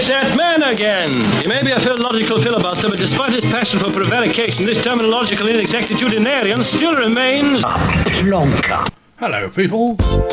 It's that man again. He may be a philological filibuster, but despite his passion for prevarication, this terminological inexactitudinarian still remains... Plonker. Hello, people.